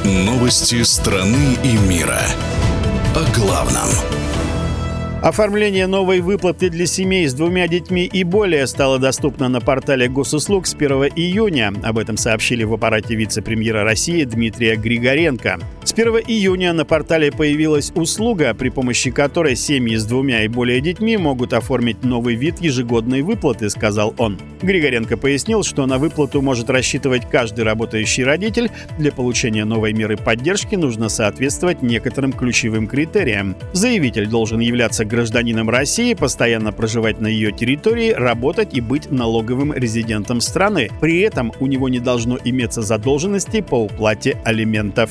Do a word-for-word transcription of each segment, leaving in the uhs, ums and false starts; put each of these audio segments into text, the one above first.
Новости страны и мира. О главном. Оформление новой выплаты для семей с двумя детьми и более стало доступно на портале госуслуг с первого июня. Об этом сообщили в аппарате вице-премьера России Дмитрия Григоренко. С первого июня на портале появилась услуга, при помощи которой семьи с двумя и более детьми могут оформить новый вид ежегодной выплаты, сказал он. Григоренко пояснил, что на выплату может рассчитывать каждый работающий родитель. Для получения новой меры поддержки нужно соответствовать некоторым ключевым критериям. Заявитель должен являться гражданином России, постоянно проживать на ее территории, работать и быть налоговым резидентом страны. При этом у него не должно иметься задолженности по уплате алиментов.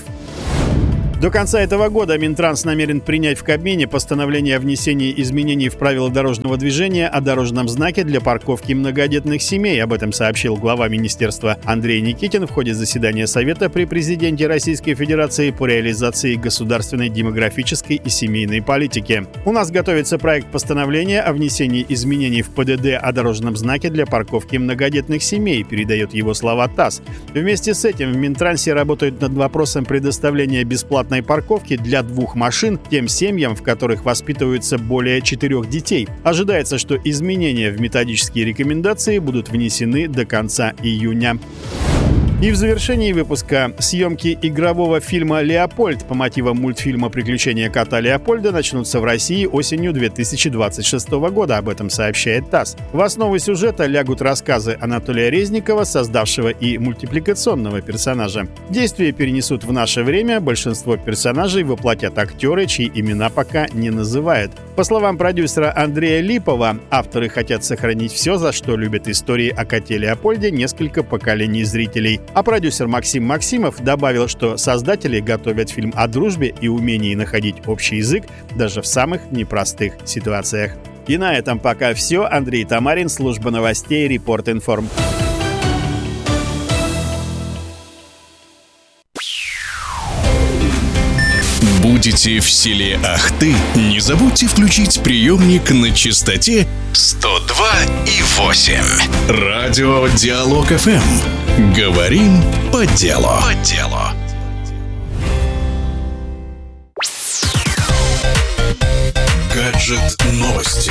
До конца этого года Минтранс намерен принять в Кабмине постановление о внесении изменений в правила дорожного движения о дорожном знаке для парковки многодетных семей. Об этом сообщил глава министерства Андрей Никитин в ходе заседания Совета при президенте Российской Федерации по реализации государственной демографической и семейной политики. У нас готовится проект постановления о внесении изменений в ПДД о дорожном знаке для парковки многодетных семей, передает его слова ТАСС. Вместе с этим в Минтрансе работают над вопросом предоставления бесплатной парковки для двух машин тем семьям, в которых воспитываются более четырех детей. Ожидается, что изменения в методические рекомендации будут внесены до конца июня. И в завершении выпуска съемки игрового фильма «Леопольд» по мотивам мультфильма «Приключения кота Леопольда» начнутся в России осенью две тысячи двадцать шестого года, об этом сообщает ТАСС. В основу сюжета лягут рассказы Анатолия Резникова, создавшего и мультипликационного персонажа. Действие перенесут в наше время, большинство персонажей воплотят актеры, чьи имена пока не называют. По словам продюсера Андрея Липова, авторы хотят сохранить все, за что любят истории о коте Леопольде несколько поколений зрителей. А продюсер Максим Максимов добавил, что создатели готовят фильм о дружбе и умении находить общий язык даже в самых непростых ситуациях. И на этом пока все. Андрей Тамарин, служба новостей Репорт Информ. Будете в селе Ахты? Не забудьте включить приемник на частоте сто два и восемь. Радио Диалог эф эм. Говорим по делу. По делу. Гаджет новости.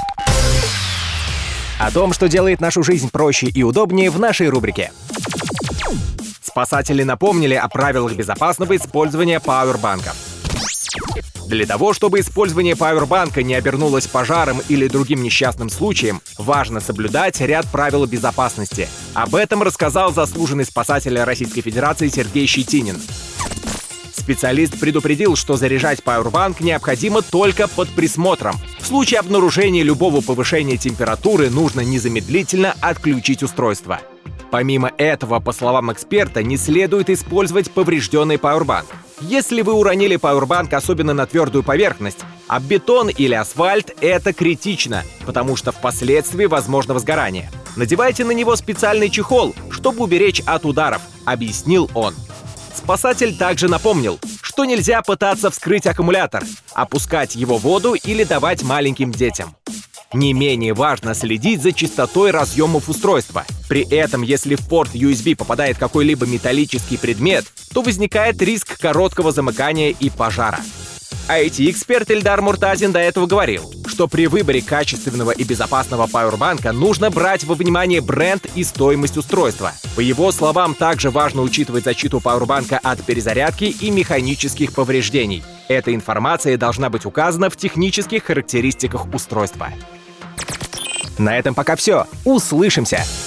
О том, что делает нашу жизнь проще и удобнее, в нашей рубрике. Спасатели напомнили о правилах безопасного использования пауэрбанков. Для того, чтобы использование пауэрбанка не обернулось пожаром или другим несчастным случаем, важно соблюдать ряд правил безопасности. Об этом рассказал заслуженный спасатель Российской Федерации Сергей Щетинин. Специалист предупредил, что заряжать пауэрбанк необходимо только под присмотром. В случае обнаружения любого повышения температуры нужно незамедлительно отключить устройство. Помимо этого, по словам эксперта, не следует использовать поврежденный пауэрбанк. Если вы уронили пауэрбанк, особенно на твердую поверхность, об бетон или асфальт, это критично, потому что впоследствии возможно возгорание. Надевайте на него специальный чехол, чтобы уберечь от ударов, объяснил он. Спасатель также напомнил, что нельзя пытаться вскрыть аккумулятор, опускать его в воду или давать маленьким детям. Не менее важно следить за чистотой разъемов устройства. При этом, если в порт ю эс би попадает какой-либо металлический предмет, то возникает риск короткого замыкания и пожара. ай ти-эксперт Эльдар Муртазин до этого говорил, что при выборе качественного и безопасного пауэрбанка нужно брать во внимание бренд и стоимость устройства. По его словам, также важно учитывать защиту пауэрбанка от перезарядки и механических повреждений. Эта информация должна быть указана в технических характеристиках устройства. На этом пока все. Услышимся!